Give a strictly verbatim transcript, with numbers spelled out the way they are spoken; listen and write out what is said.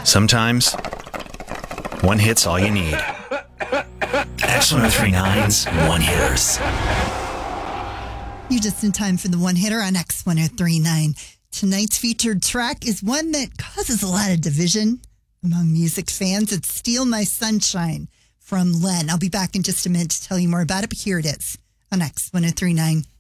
Sometimes, one hit's all you need. X one oh three nine's One Hitters. You're just in time for the One Hitter on X one oh three nine. Tonight's featured track is one that causes a lot of division among music fans. It's Steal My Sunshine from Len. I'll be back in just a minute to tell you more about it, but here it is on X one oh three nine.